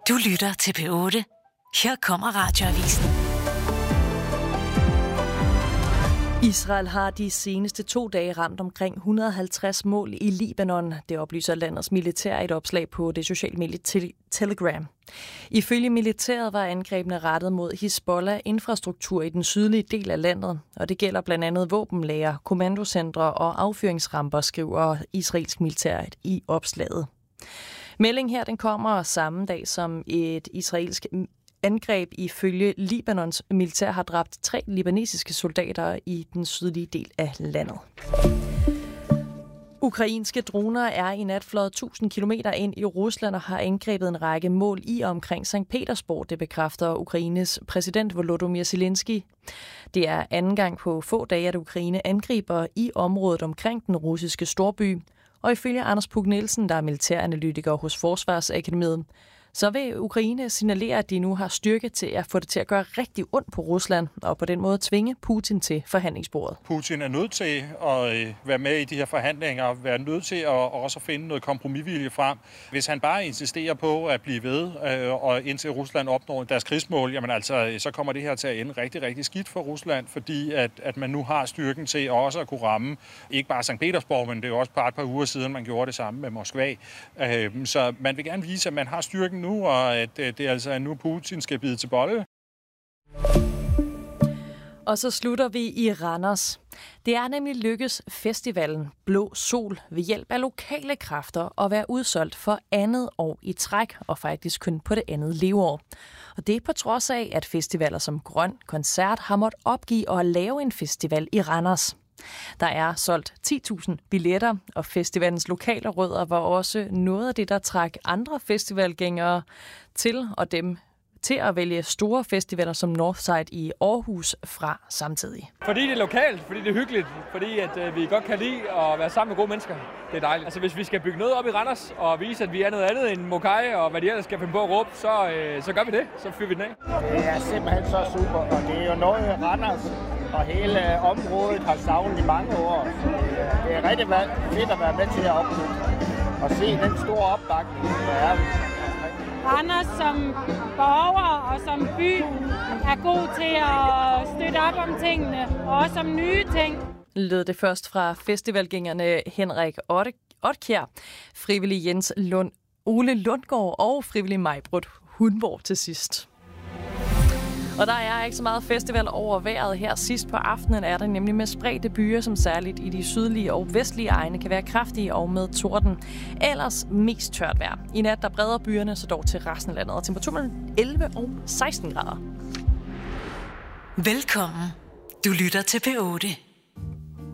Du lytter til P8. Her kommer Radioavisen. Israel har de seneste 2 dage ramt omkring 150 mål i Libanon. Det oplyser landets militær i et opslag på det sociale medie Telegram. Ifølge militæret var angrebene rettet mod Hizbollah-infrastruktur i den sydlige del af landet, og det gælder blandt andet våbenlager, kommandocentre og affyringsramper, skriver israelsk militær i opslaget. Meldingen her den kommer samme dag som et israelsk angreb ifølge Libanons militær har dræbt 3 libanesiske soldater i den sydlige del af landet. Ukrainske droner er i nat fløjet 1000 kilometer ind i Rusland og har angrebet en række mål i og omkring Sankt Petersborg, det bekræfter Ukraines præsident Volodymyr Zelensky. Det er anden gang på få dage, at Ukraine angriber i området omkring den russiske storby. Og ifølge Anders Puk Nielsen, der er militæranalytiker hos Forsvarsakademiet, så vil Ukraine signalere, at de nu har styrke til at få det til at gøre rigtig ondt på Rusland, og på den måde tvinge Putin til forhandlingsbordet. Putin er nødt til at være med i de her forhandlinger, og være nødt til at også finde noget kompromisvilje frem. Hvis han bare insisterer på at blive ved, og indtil Rusland opnår deres krigsmål, jamen altså, så kommer det her til at ende rigtig, rigtig skidt for Rusland, fordi at man nu har styrken til også at kunne ramme, ikke bare Sankt Petersborg, men det er jo også bare et par uger siden, man gjorde det samme med Moskva. Så man vil gerne vise, at man har styrken nu, og at det altså er nu Putin skal bide til bolle. Og så slutter vi i Randers. Det er nemlig lykkes festivalen Blå Sol ved hjælp af lokale kræfter at være udsolgt for andet år i træk, og faktisk kun på det andet leveår. Og det er på trods af, at festivaler som Grøn Koncert har måttet opgive at lave en festival i Randers. Der er solgt 10.000 billetter, og festivalens lokale rødder var også noget af det, der trak andre festivalgængere til, og dem til at vælge store festivaler som Northside i Aarhus fra samtidig. Fordi det er lokalt, fordi det er hyggeligt, fordi at vi godt kan lide at være sammen med gode mennesker. Det er dejligt. Altså hvis vi skal bygge noget op i Randers og vise, at vi er noget andet end Mokai og hvad de ellers skal finde på at råbe, så gør vi det. Så fyrer vi den af. Det er simpelthen så super, og det er jo noget Randers og hele området har savnet i mange år. Så det er rigtig fedt at være med til at opbygge og se den store opbakning, der er. Randers som borger og som by er god til at støtte op om tingene, og også om nye ting. Lød det først fra festivalgængerne Henrik Otkjær, frivillig Jens Ole Lundgaard og frivillig Majbrud Hundborg til sidst. Og der er ikke så meget festival over vejret her. Sidst på aftenen er der nemlig med spredte byer, som særligt i de sydlige og vestlige egne kan være kraftige og med torden. Ellers mest tørt vejr. I nat der breder byerne så dog til resten af landet, og temperaturen 11 og 16 grader. Velkommen. Du lytter til P8.